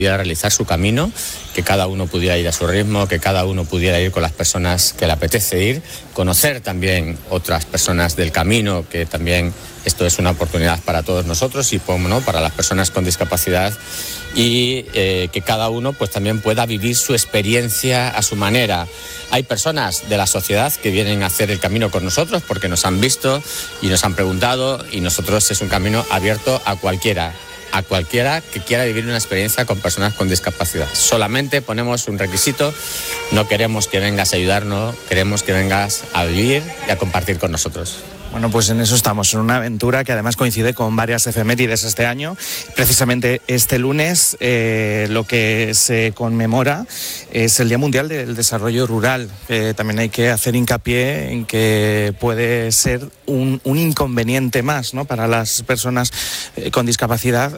realizar su camino, que cada uno pudiera ir a su ritmo, que cada uno pudiera ir con las personas que le apetece ir, conocer también otras personas del camino, que también esto es una oportunidad para todos nosotros y para las personas con discapacidad, y que cada uno pues también pueda vivir su experiencia a su manera. Hay personas de la sociedad que vienen a hacer el camino con nosotros porque nos han visto y nos han preguntado, y nosotros es un camino abierto a cualquiera que quiera vivir una experiencia con personas con discapacidad. Solamente ponemos un requisito: no queremos que vengas a ayudarnos, queremos que vengas a vivir y a compartir con nosotros. Bueno, pues en eso estamos, en una aventura que además coincide con varias efemérides este año. Precisamente este lunes lo que se conmemora es el Día Mundial del Desarrollo Rural. También hay que hacer hincapié en que puede ser un inconveniente más, ¿no?, para las personas con discapacidad,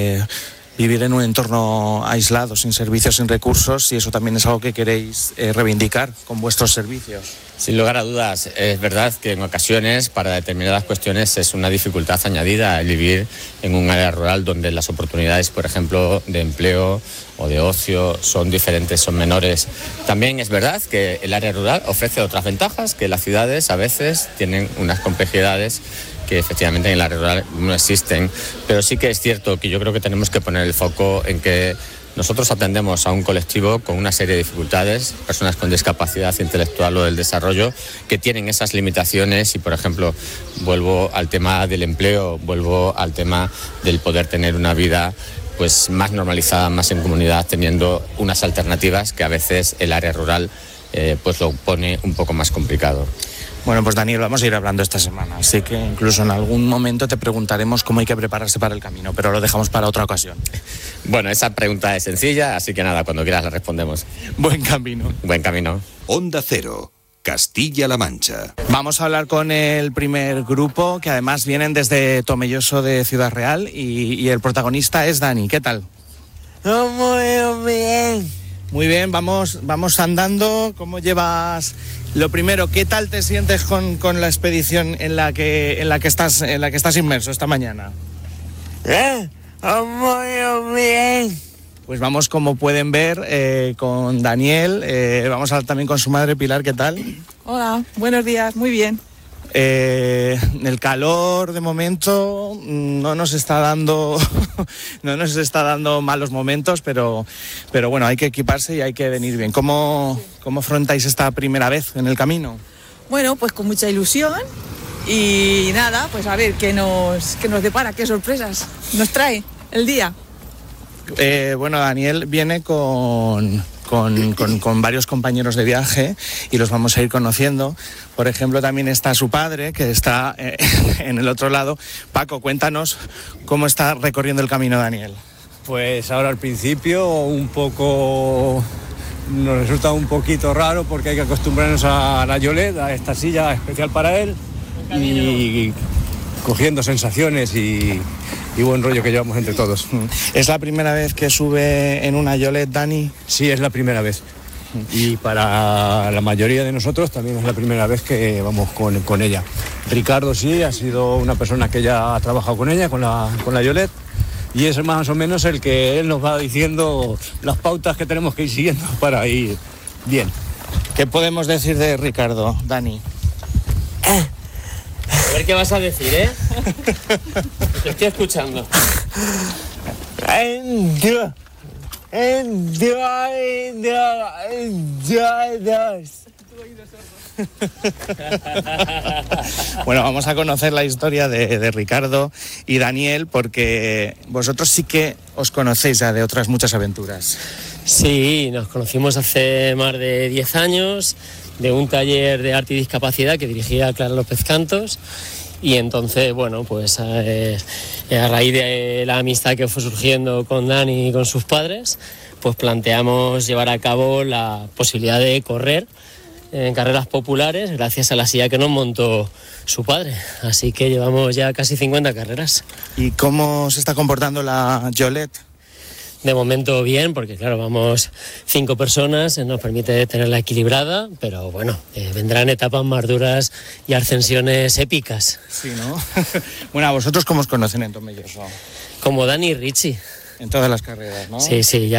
vivir en un entorno aislado, sin servicios, sin recursos, y eso también es algo que queréis reivindicar con vuestros servicios. Sin lugar a dudas, es verdad que en ocasiones para determinadas cuestiones es una dificultad añadida el vivir en un área rural donde las oportunidades, por ejemplo, de empleo o de ocio son diferentes, son menores. También es verdad que el área rural ofrece otras ventajas que las ciudades a veces tienen unas complejidades que efectivamente en el área rural no existen, pero sí que es cierto que yo creo que tenemos que poner el foco en que nosotros atendemos a un colectivo con una serie de dificultades, personas con discapacidad intelectual o del desarrollo, que tienen esas limitaciones, y por ejemplo vuelvo al tema del empleo, vuelvo al tema del poder tener una vida pues más normalizada, más en comunidad, teniendo unas alternativas que a veces el área rural pues lo pone un poco más complicado. Bueno, pues Daniel, vamos a ir hablando esta semana, así que incluso en algún momento te preguntaremos cómo hay que prepararse para el camino, pero lo dejamos para otra ocasión. Bueno, esa pregunta es sencilla, así que nada, cuando quieras la respondemos. Buen camino. Buen camino. Onda Cero, Castilla-La Mancha. Vamos a hablar con el primer grupo, que además vienen desde Tomelloso de Ciudad Real, y el protagonista es Dani. ¿Qué tal? Muy bien. Muy bien, vamos andando. ¿Cómo llevas? Lo primero, ¿qué tal te sientes con la expedición en la que estás inmerso esta mañana? Muy bien. Pues vamos, como pueden ver, con Daniel. Vamos a hablar también con su madre, Pilar. ¿Qué tal? Hola, buenos días, muy bien. El calor de momento no nos está dando malos momentos, pero bueno, hay que equiparse y hay que venir bien. ¿Cómo afrontáis esta primera vez en el camino? Bueno, pues con mucha ilusión y nada, pues a ver qué nos depara, qué sorpresas nos trae el día. Bueno, Daniel viene con varios compañeros de viaje y los vamos a ir conociendo. Por ejemplo, también está su padre, que está en el otro lado. Paco, cuéntanos cómo está recorriendo el camino Daniel. Pues ahora al principio nos resulta un poquito raro porque hay que acostumbrarnos a la Yolet, a esta silla especial para él, y cogiendo sensaciones y buen rollo que llevamos entre todos. ¿Es la primera vez que sube en una Yolet, Dani? Sí, es la primera vez. Y para la mayoría de nosotros también es la primera vez que vamos con ella. Ricardo sí, ha sido una persona que ya ha trabajado con ella, con la Yolet, y es más o menos el que él nos va diciendo las pautas que tenemos que ir siguiendo para ir bien. ¿Qué podemos decir de Ricardo, Dani? A ver qué vas a decir, ¿eh? Te estoy escuchando. Bueno, vamos a conocer la historia de Ricardo y Daniel, porque vosotros sí que os conocéis ya de otras muchas aventuras. Sí, nos conocimos hace más de 10 años de un taller de arte y discapacidad que dirigía Clara López Cantos, y entonces, bueno, pues a raíz de la amistad que fue surgiendo con Dani y con sus padres, pues planteamos llevar a cabo la posibilidad de correr en carreras populares gracias a la silla que nos montó su padre. Así que llevamos ya casi 50 carreras. ¿Y cómo se está comportando la Yolet? De momento bien, porque claro, vamos 5 personas, nos permite tenerla equilibrada, pero bueno, vendrán etapas más duras y ascensiones épicas. Sí, ¿no? Bueno, ¿a vosotros cómo os conocen en Tomelloso? Como Dani y Richie. En todas las carreras, ¿no? Sí, ya